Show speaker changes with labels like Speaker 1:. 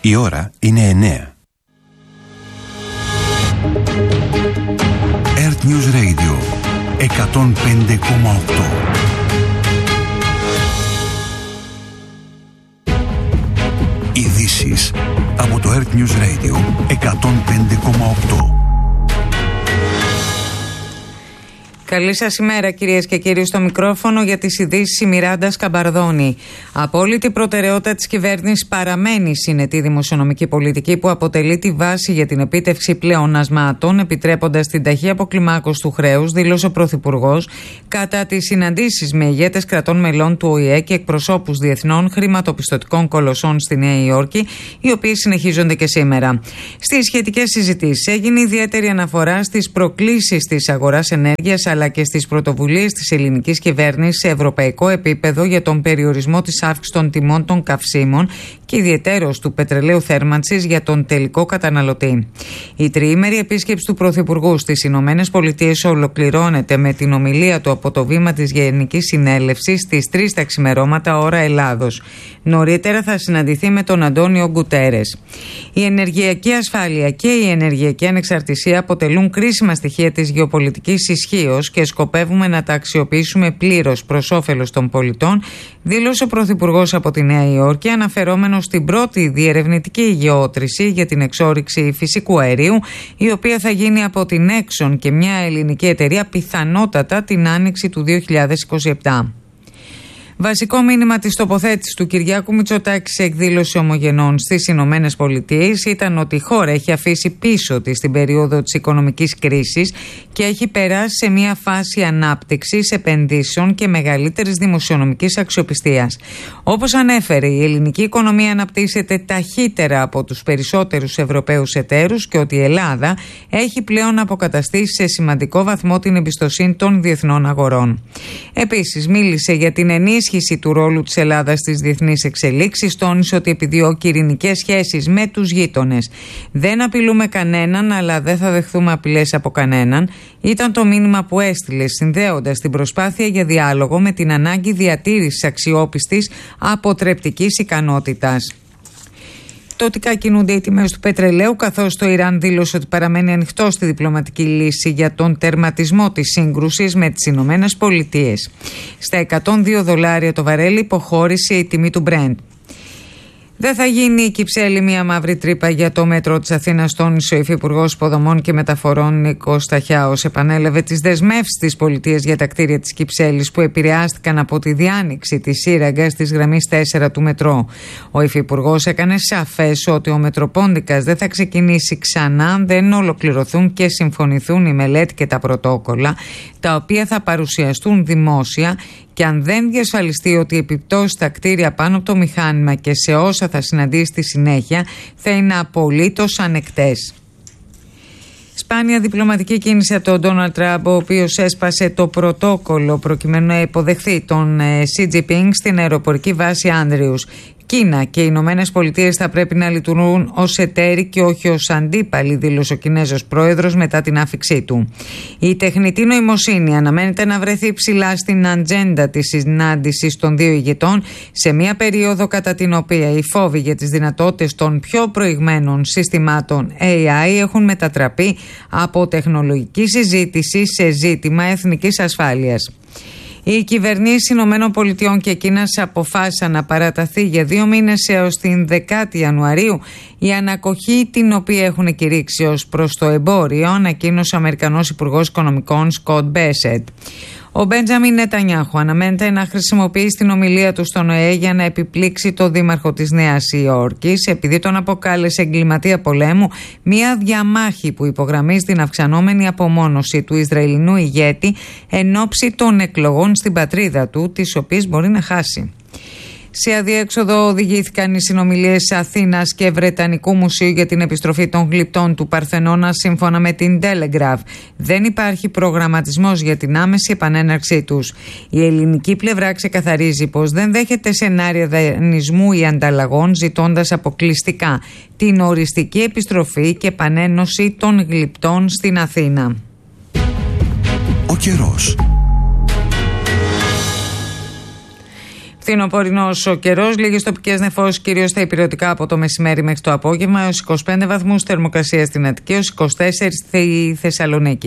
Speaker 1: Η ώρα είναι 9. Earth News Radio 105,8. Ειδήσεις από το Earth News Radio 105,8.
Speaker 2: Καλή σας ημέρα, κυρίες και κύριοι. Στο μικρόφωνο για τις ειδήσεις η Μιράντα Σκαμπαρδόνη. Απόλυτη προτεραιότητα της κυβέρνησης παραμένει η συνετή δημοσιονομική πολιτική που αποτελεί τη βάση για την επίτευξη πλεονασμάτων, επιτρέποντας την ταχύ αποκλιμάκωση του χρέους, δήλωσε ο Πρωθυπουργός κατά τις συναντήσεις με ηγέτες κρατών μελών του ΟΗΕ και εκπροσώπους διεθνών χρηματοπιστωτικών κολοσσών στη Νέα Υόρκη, οι οποίοι συνεχίζονται και σήμερα. Στις σχετικές συζητήσεις έγινε ιδιαίτερη αναφορά στις προκλήσεις της αγοράς ενέργειας αλλά και στις πρωτοβουλίες της ελληνικής κυβέρνησης σε ευρωπαϊκό επίπεδο για τον περιορισμό της αύξησης των τιμών των καυσίμων και ιδιαιτέρως του πετρελαίου θέρμανσης για τον τελικό καταναλωτή. Η τριήμερη επίσκεψη του Πρωθυπουργού στις Ηνωμένες Πολιτείες ολοκληρώνεται με την ομιλία του από το βήμα της Γενικής Συνέλευσης στις 3 τα ξημερώματα ώρα Ελλάδος. Νωρίτερα θα συναντηθεί με τον Αντώνιο Γκουτέρες. Η ενεργειακή ασφάλεια και η ενεργειακή ανεξαρτησία αποτελούν κρίσιμα στοιχεία της γεωπολιτικής ισχύως και σκοπεύουμε να τα αξιοποιήσουμε πλήρως προς όφελος των πολιτών, δήλωσε ο Πρωθυπουργός από τη Νέα Υόρκη, αναφερόμενος στην πρώτη διερευνητική γεώτρηση για την εξόρυξη φυσικού αερίου, η οποία θα γίνει από την Exxon και μια ελληνική εταιρεία πιθανότατα την άνοιξη του 2027. Βασικό μήνυμα της τοποθέτησης του Κυριάκου Μητσοτάκη σε εκδήλωση ομογενών στις Ηνωμένες Πολιτείες ήταν ότι η χώρα έχει αφήσει πίσω της την περίοδο της οικονομικής κρίσης και έχει περάσει σε μια φάση ανάπτυξης, επενδύσεων και μεγαλύτερης δημοσιονομικής αξιοπιστίας. Όπως ανέφερε, η ελληνική οικονομία αναπτύσσεται ταχύτερα από τους περισσότερους Ευρωπαίους εταίρους και ότι η Ελλάδα έχει πλέον αποκαταστήσει σε σημαντικό βαθμό την εμπιστοσύνη των διεθνών αγορών. Επίσης, μίλησε για την ενίσχυση του ρόλου της Ελλάδας στις διεθνείς εξελίξεις, τόνισε ότι επιδιώκει ειρηνικές σχέσεις με τους γείτονες. Δεν απειλούμε κανέναν, αλλά δεν θα δεχθούμε απειλές από κανέναν, ήταν το μήνυμα που έστειλε, συνδέοντας την προσπάθεια για διάλογο με την ανάγκη διατήρησης αξιόπιστης αποτρεπτικής ικανότητας. Πτωτικά κινούνται οι τιμές του πετρελαίου, καθώς το Ιράν δήλωσε ότι παραμένει ανοιχτό στη διπλωματική λύση για τον τερματισμό της σύγκρουσης με τις Ηνωμένες Πολιτείες. Στα $102 το βαρέλι υποχώρησε η τιμή του Brent. Δεν θα γίνει η Κυψέλη μια μαύρη τρύπα για το μέτρο της Αθήνας, τόνισε ο Υφυπουργός Υποδομών και Μεταφορών Νίκος Σταχιάος. Επανέλαβε τις δεσμεύσεις της πολιτείας για τα κτίρια της Κυψέλης που επηρεάστηκαν από τη διάνοιξη της σύραγγας της γραμμής 4 του μετρό. Ο Υφυπουργός έκανε σαφές ότι ο Μετροπόντικας δεν θα ξεκινήσει ξανά αν δεν ολοκληρωθούν και συμφωνηθούν η μελέτη και τα πρωτόκολλα, τα οποία θα παρουσιαστούν δημόσια, και αν δεν διασφαλιστεί ότι οι επιπτώσεις στα κτίρια πάνω από το μηχάνημα και σε όσα θα συναντήσει στη συνέχεια θα είναι απολύτως ανεκτές. Σπάνια διπλωματική κίνηση από τον Ντόναλντ Τραμπ, ο οποίος έσπασε το πρωτόκολλο προκειμένου να υποδεχθεί τον Σι Τζινπίνγκ στην αεροπορική βάση Άνδριους. Κίνα και οι Ηνωμένες Πολιτείες θα πρέπει να λειτουργούν ως εταίροι και όχι ως αντίπαλοι, δήλωσε ο Κινέζος πρόεδρος μετά την άφιξή του. Η τεχνητή νοημοσύνη αναμένεται να βρεθεί ψηλά στην ατζέντα της συνάντησης των δύο ηγετών, σε μια περίοδο κατά την οποία οι φόβοι για τις δυνατότητες των πιο προηγμένων συστημάτων AI έχουν μετατραπεί από τεχνολογική συζήτηση σε ζήτημα εθνικής ασφάλειας. Οι κυβερνήσεις Ηνωμένων Πολιτειών και Κίνας αποφάσισαν να παραταθεί για 2 μήνες έως την 10η Ιανουαρίου η ανακοχή την οποία έχουν κηρύξει ως προς το εμπόριο, ανακοίνωσε ο Αμερικανός Υπουργός Οικονομικών Σκοτ Μπέσετ. Ο Μπέντζαμιν Νετανιάχου αναμένεται να χρησιμοποιήσει την ομιλία του στον ΟΗΕ για να επιπλήξει το δήμαρχο της Νέας Υόρκης, επειδή τον αποκάλεσε εγκληματία πολέμου, μια διαμάχη που υπογραμμίζει την αυξανόμενη απομόνωση του Ισραηλινού ηγέτη εν ώψη των εκλογών στην πατρίδα του, τις οποίες μπορεί να χάσει. Σε αδιέξοδο οδηγήθηκαν οι συνομιλίες Αθήνας και Βρετανικού Μουσείου για την επιστροφή των γλυπτών του Παρθενώνα, σύμφωνα με την Telegraph. Δεν υπάρχει προγραμματισμός για την άμεση επανέναρξή τους. Η ελληνική πλευρά ξεκαθαρίζει πως δεν δέχεται σενάρια δανεισμού ή ανταλλαγών, ζητώντας αποκλειστικά την οριστική επιστροφή και επανένωση των γλυπτών στην Αθήνα.
Speaker 1: Ο καιρός.
Speaker 2: Φθινοπορεινός ο καιρός, λίγες τοπικές νεφώσεις κυρίως στα ηπειρωτικά από το μεσημέρι μέχρι το απόγευμα, έως 25 βαθμούς θερμοκρασία στην Αττική, έως 24 στη Θεσσαλονίκη.